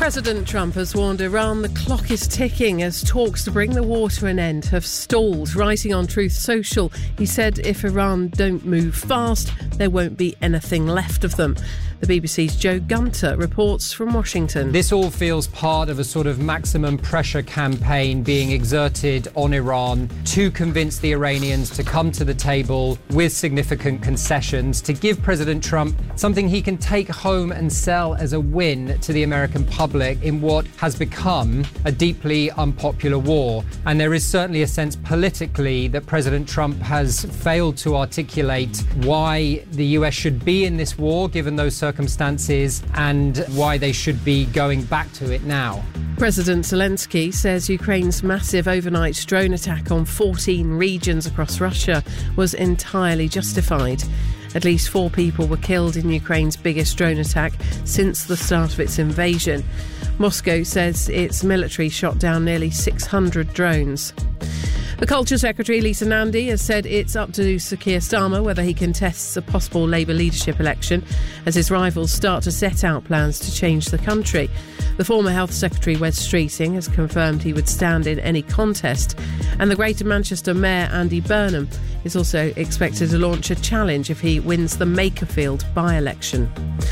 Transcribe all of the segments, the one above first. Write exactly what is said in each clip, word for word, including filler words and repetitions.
President Trump has warned Iran the clock is ticking as talks to bring the war to an end have stalled. Writing on Truth Social, he said if Iran don't move fast, there won't be anything left of them. The B B C's Joe Gunter reports from Washington. This all feels part of a sort of maximum pressure campaign being exerted on Iran to convince the Iranians to come to the table with significant concessions, to give President Trump something he can take home and sell as a win to the American public in what has become a deeply unpopular war. And there is certainly a sense politically that President Trump has failed to articulate why the U S should be in this war, given those circumstances, and why they should be going back to it now. President Zelensky says Ukraine's massive overnight drone attack on fourteen regions across Russia was entirely justified. At least four people were killed in Ukraine's biggest drone attack since the start of its invasion. Moscow says its military shot down nearly six hundred drones. The Culture Secretary, Lisa Nandy, has said it's up to Sir Keir Starmer whether he contests a possible Labour leadership election as his rivals start to set out plans to change the country. The former Health Secretary, Wes Streeting, has confirmed he would stand in any contest, and the Greater Manchester Mayor, Andy Burnham, is also expected to launch a challenge if he wins the Makerfield by-election.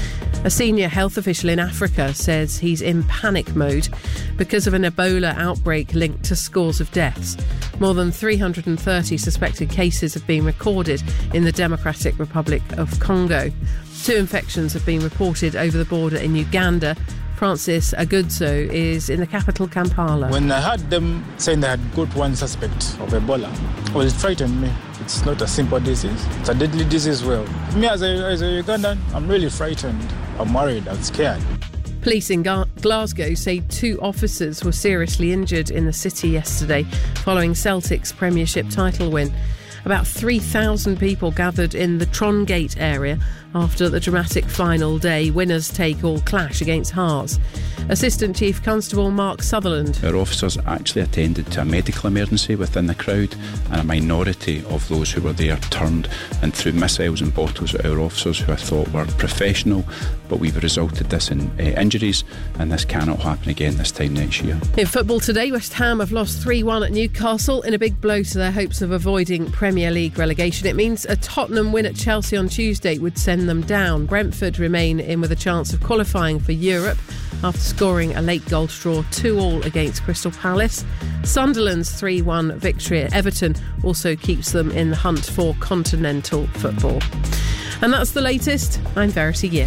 A senior health official in Africa says he's in panic mode because of an Ebola outbreak linked to scores of deaths. More than three hundred thirty suspected cases have been recorded in the Democratic Republic of Congo. Two infections have been reported over the border in Uganda. Francis Agudso is in the capital, Kampala. When I heard them saying they had got one suspect of Ebola, well, it frightened me. It's not a simple disease. It's a deadly disease. Well, me as a, as a Ugandan, I'm really frightened. I'm worried. I'm scared. Police in Ga- Glasgow say two officers were seriously injured in the city yesterday following Celtic's Premiership title win. About three thousand people gathered in the Trongate area after the dramatic final day winners take all clash against Hearts. Assistant Chief Constable Mark Sutherland. Our officers actually attended to a medical emergency within the crowd, and a minority of those who were there turned and threw missiles and bottles at our officers, who I thought were professional, but we've resulted this in uh, injuries, and this cannot happen again this time next year. In football today, West Ham have lost three one at Newcastle in a big blow to their hopes of avoiding Premier League relegation. It means a Tottenham win at Chelsea on Tuesday would send them down. Brentford remain in with a chance of qualifying for Europe after scoring a late goal to draw two all against Crystal Palace. Sunderland's three one victory at Everton also keeps them in the hunt for continental football. And that's the latest. I'm Verity Gibb.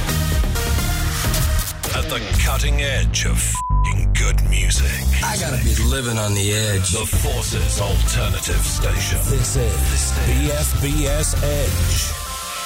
At the cutting edge of f***ing good music. I gotta be living on the edge. The Forces Alternative Station. This is B F B S Edge.